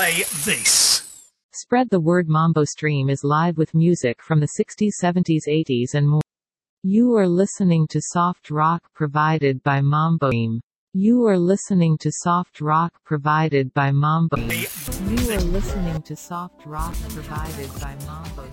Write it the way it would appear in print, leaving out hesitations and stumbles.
Play this. Spread the word. Mambo Stream is live with music from the 60s, 70s, 80s and more. You are listening to soft rock provided by Mambo Stream. You are listening to soft rock provided by Mambo. You are listening to soft rock provided by Mambo.